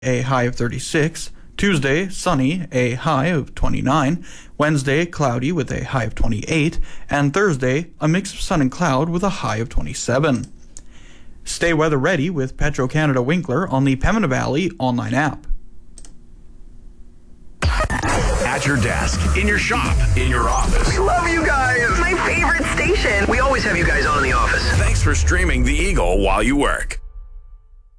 a high of 36. Tuesday, sunny, a high of 29. Wednesday, cloudy with a high of 28. And Thursday, a mix of sun and cloud with a high of 27. Stay weather ready with Petro-Canada Winkler on the Pembina Valley online app. At your desk, in your shop, in your office. We love you guys. My favorite station. We always have you guys on in the office. Thanks for streaming The Eagle while you work.